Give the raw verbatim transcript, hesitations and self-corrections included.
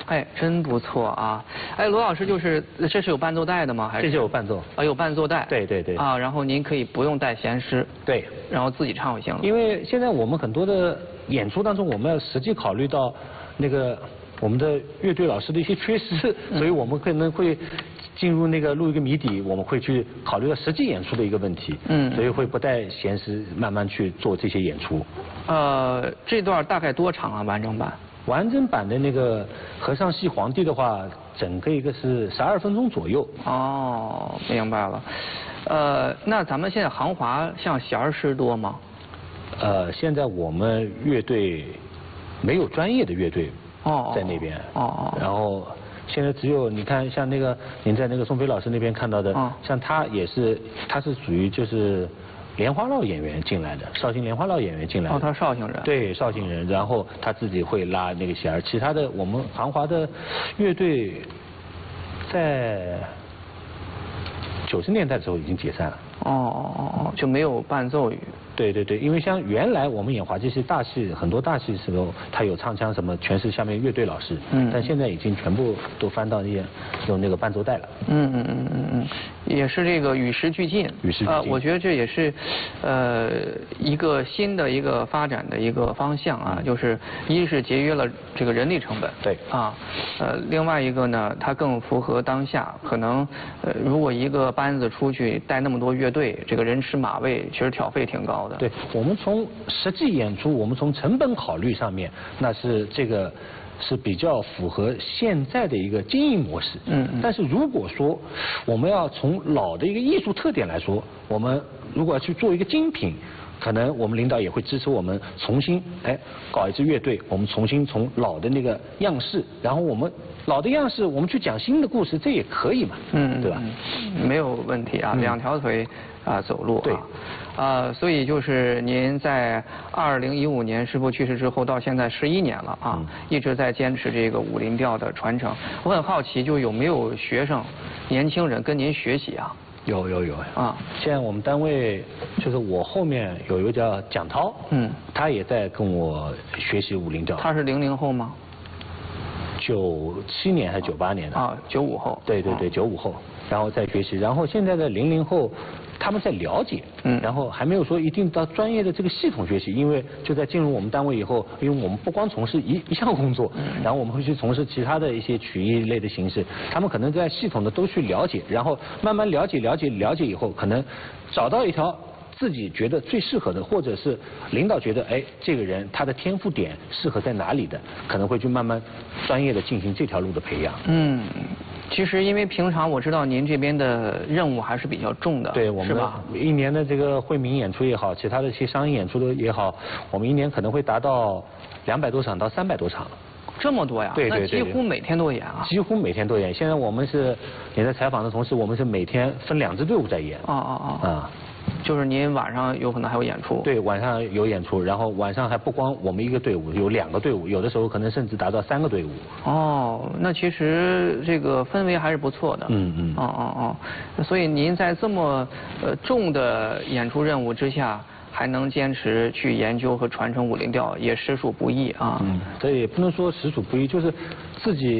哎，真不错啊！哎，罗老师，就是这是有伴奏带的吗？还是这就有伴奏啊？有伴奏带。 对对对。 啊，然后您可以不用带弦师。 对。 然后自己唱就行了。 因为现在我们很多的演出当中，我们要实际考虑到那个我们的乐队老师的一些缺失，嗯、所以我们可能会进入那个录一个谜底，我们会去考虑到实际演出的一个问题。嗯。所以会不带弦师慢慢去做这些演出。 呃，这段大概多长啊？完整版？ 完整版的那个和尚戏皇帝的话，整个一个是十二分钟左右。 哦，明白了。呃，那咱们现在行华像弦儿师多吗？ 呃，现在我们乐队没有专业的乐队在那边。哦哦。然后现在只有你看，像那个您在那个宋飞老师那边看到的，哦、像他也是，他是属于就是莲花落演员进来的，绍兴莲花落演员进来的。 哦，他是绍兴人。 对，绍兴人，然后他自己会拉那个弦儿，其他的我们行华的乐队在九十年代的时候已经解散了。 哦哦哦，就没有伴奏语。 对对对，因为像原来我们演滑稽戏大戏，很多大戏的时候，他有唱腔什么，全是下面乐队老师。嗯。但现在已经全部都翻到那些用那个伴奏带了。 嗯嗯嗯嗯嗯，也是这个与时俱进。 与时俱进。 呃，我觉得这也是呃一个新的一个发展的一个方向啊，嗯、就是一是节约了这个人力成本。 对。 啊，呃，另外一个呢，它更符合当下。可能呃，如果一个班子出去带那么多乐队，这个人吃马喂，其实挑费挺高的。 对，我们从实际演出，我们从成本考虑上面，那是这个是比较符合现在的一个经营模式。嗯嗯。但是如果说我们要从老的一个艺术特点来说，我们如果要去做一个精品，可能我们领导也会支持我们重新哎搞一支乐队，我们重新从老的那个样式，然后我们老的样式，我们去讲新的故事，这也可以嘛。嗯，对吧？ 没有问题啊，嗯、两条腿啊走路啊。 对。 呃，所以就是您在二零一五年师傅去世之后，到现在十一年了啊，嗯、一直在坚持这个武林调的传承。我很好奇，就有没有学生、年轻人跟您学习啊？ 有有有啊！现在我们单位就是我后面有一个叫蒋涛，嗯，他也在跟我学习武林调。 他是零零后吗？ 九七年还是九八年的？ 啊，九五后。 对对对，九五后，然后再学习，然后现在的零零后。他们在了解，嗯，然后还没有说一定到专业的这个系统学习，因为就在进入我们单位以后，因为我们不光从事一一项工作，嗯，然后我们会去从事其他的一些曲艺类的形式，他们可能在系统的都去了解，然后慢慢了解了解了解以后，可能找到一条自己觉得最适合的，或者是领导觉得哎这个人他的天赋点适合在哪里的，可能会去慢慢专业的进行这条路的培养。嗯。 其实，因为平常我知道您这边的任务还是比较重的， 对，我们一年的这个惠民演出也好，其他的一些商业演出的也好，我们一年可能会达到两百多场到三百多场。 这么多呀？ 对对对， 那几乎每天都演啊。 几乎每天都演。现在我们是也在采访的同时，我们是每天分两支队伍在演。 哦哦哦。啊。就是您晚上有可能还有演出？ 对，晚上有演出，然后晚上还不光我们一个队伍，有两个队伍，有的时候可能甚至达到三个队伍。 哦，那其实这个氛围还是不错的。嗯嗯。哦哦哦，所以您在这么呃重的演出任务之下，还能坚持去研究和传承武林调，也实属不易啊。嗯， 这也不能说实属不易，就是自己。